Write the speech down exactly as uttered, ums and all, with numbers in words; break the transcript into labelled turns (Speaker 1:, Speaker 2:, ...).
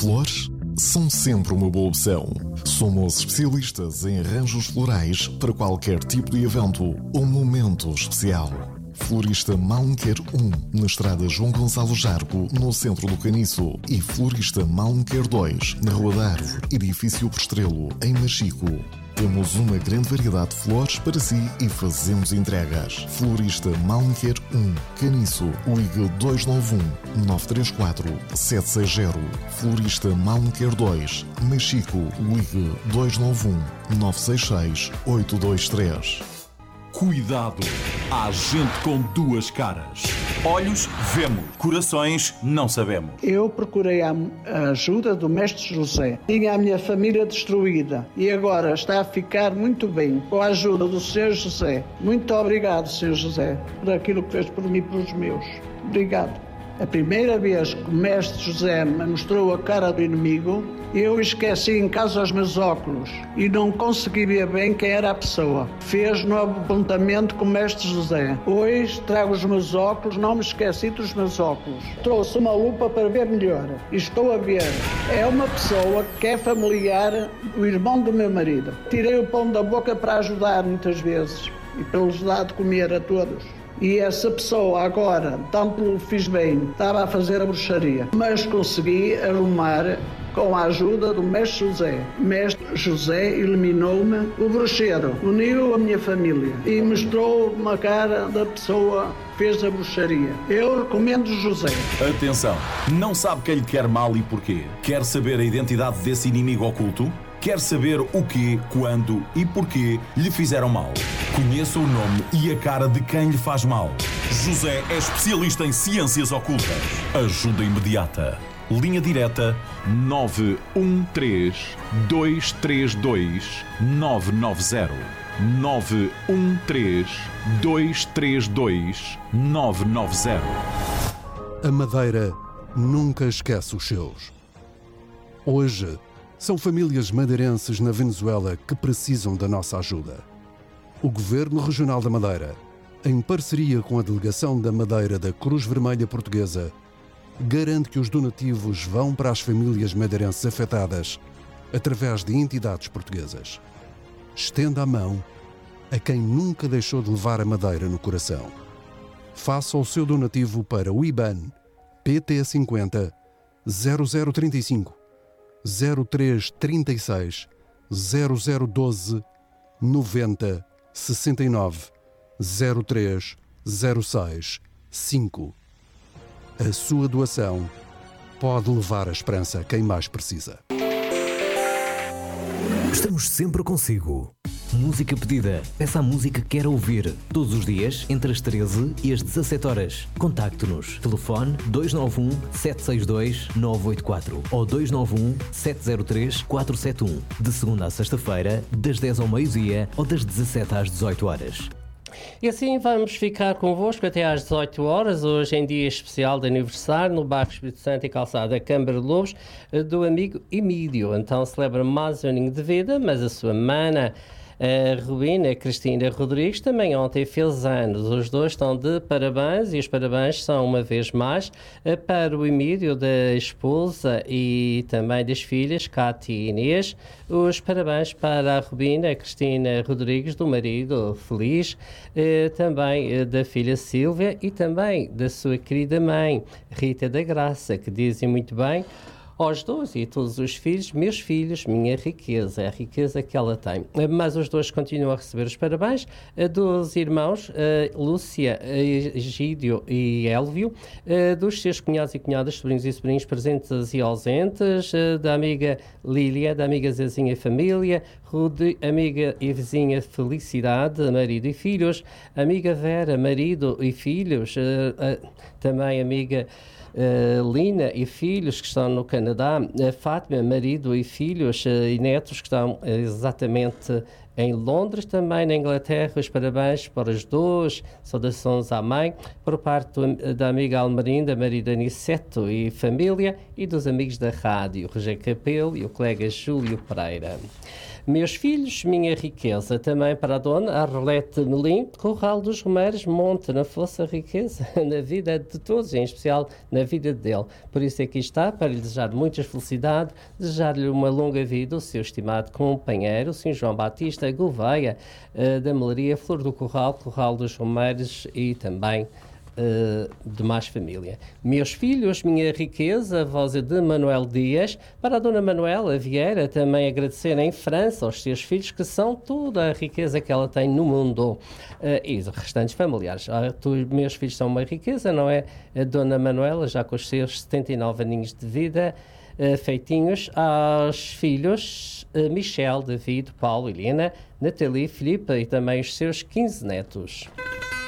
Speaker 1: Flores são sempre uma boa opção. Somos especialistas em arranjos florais para qualquer tipo de evento ou momento especial. Florista Malmequer um, na estrada João Gonçalo Jargo, no centro do Caniço. E Florista Malmequer dois, na Rua da Árvore, edifício Prestrelo, em Machico. Temos uma grande variedade de flores para si e fazemos entregas. Florista Malmequer um, Caniço, ligue dois nove um, nove três quatro, sete seis zero. Florista Malmequer dois, Machico, ligue dois nove um, nove seis seis, oito dois três.
Speaker 2: Cuidado! Há gente com duas caras. Olhos, vemos. Corações, não sabemos.
Speaker 3: Eu procurei a ajuda do Mestre José. Tinha a minha família destruída e agora está a ficar muito bem com a ajuda do senhor José. Muito obrigado, senhor José, por aquilo que fez por mim e pelos meus. Obrigado. A primeira vez que o Mestre José me mostrou a cara do inimigo, eu esqueci em casa os meus óculos e não consegui ver bem quem era a pessoa. Fez no apontamento com o Mestre José. Hoje trago os meus óculos, não me esqueci dos meus óculos. Trouxe uma lupa para ver melhor e estou a ver. É uma pessoa que é familiar do irmão do meu marido. Tirei o pão da boca para ajudar muitas vezes e para lhes dar de comer a todos. E essa pessoa agora, tanto fiz bem, estava a fazer a bruxaria, mas consegui arrumar com a ajuda do Mestre José. Mestre José eliminou-me o bruxeiro, uniu a minha família e mostrou uma cara da pessoa que fez a bruxaria. Eu recomendo José.
Speaker 2: Atenção, não sabe quem lhe quer mal e porquê? Quer saber a identidade desse inimigo oculto? Quer saber o quê, quando e porquê lhe fizeram mal? Conheça o nome e a cara de quem lhe faz mal. José é especialista em ciências ocultas. Ajuda imediata. Linha direta nove um três, dois três dois, nove nove zero. nove um três, dois três dois, nove nove zero.
Speaker 4: A Madeira nunca esquece os seus. Hoje, são famílias madeirenses na Venezuela que precisam da nossa ajuda. O Governo Regional da Madeira, em parceria com a Delegação da Madeira da Cruz Vermelha Portuguesa, garante que os donativos vão para as famílias madeirenses afetadas através de entidades portuguesas. Estenda a mão a quem nunca deixou de levar a Madeira no coração. Faça o seu donativo para o I B A N P T cinquenta zero zero trinta e cinco zero três trinta e seis zero zero doze noventa sessenta e nove zero três zero seis cinco. A sua doação pode levar a esperança a quem mais precisa.
Speaker 5: Estamos sempre consigo. Música pedida. Peça a música que quer ouvir. Todos os dias, entre as treze e as dezassete horas. Contacte-nos. Telefone dois nove um, sete seis dois, nove oito quatro ou dois nove um, sete zero três, quatro sete um. De segunda a sexta-feira, das dez ao meio-dia ou das dezassete às dezoito horas.
Speaker 6: E assim vamos ficar convosco até às dezoito horas, hoje em dia especial de aniversário, no bairro Espírito Santo e Calçada Câmara de Lobos, do amigo Emílio. Então celebra mais um aninho de vida, mas a sua mana, a Rubina Cristina Rodrigues, também ontem fez anos. Os dois estão de parabéns e os parabéns são uma vez mais para o Emílio, da esposa e também das filhas, Cátia e Inês. Os parabéns para a Rubina Cristina Rodrigues, do marido Feliz, também da filha Sílvia e também da sua querida mãe, Rita da Graça, que dizem muito bem aos dois e a todos os filhos: meus filhos, minha riqueza, é a riqueza que ela tem. Mas os dois continuam a receber os parabéns dos irmãos Lúcia, Egídio e Elvio, dos seus cunhados e cunhadas, sobrinhos e sobrinhos presentes e ausentes, da amiga Lília, da amiga Zezinha e família, Rude, amiga e vizinha Felicidade, marido e filhos, amiga Vera, marido e filhos, também amiga Uh, Lina e filhos que estão no Canadá, uh, Fátima, marido e filhos uh, e netos que estão uh, exatamente em Londres, também na Inglaterra. Os parabéns para os dois, saudações à mãe, por parte do, da amiga Almerinda, marido Aniceto e família, e dos amigos da rádio, Roger Capelo e o colega Júlio Pereira. Meus filhos, minha riqueza, também para a dona Arlete Melim, Corral dos Romeiros, Monte, na fossa riqueza, na vida de todos, em especial na vida dele. Por isso aqui está, para lhe desejar muita felicidade, desejar-lhe uma longa vida, o seu estimado companheiro, o senhor João Batista Gouveia, uh, da Melaria, Flor do Corral, Corral dos Romeiros e também Uh, de mais família. Meus filhos, minha riqueza, voz de Manuel Dias, para a dona Manuela Vieira, também agradecer em França aos seus filhos, que são toda a riqueza que ela tem no mundo, uh, e os restantes familiares. Ah, tu, meus filhos são uma riqueza, não é? A dona Manuela, já com os seus setenta e nove aninhos de vida, uh, feitinhos, aos filhos uh, Michel, David, Paulo, Helena, Nathalie, Filipe e também os seus quinze netos.